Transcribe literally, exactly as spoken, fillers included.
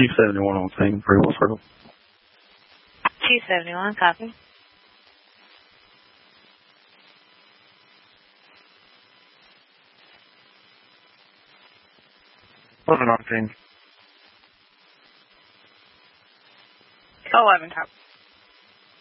Chief seventy-one on scene, Greenville Circle. Chief seventy-one, copy. eleven on scene. eleven, copy.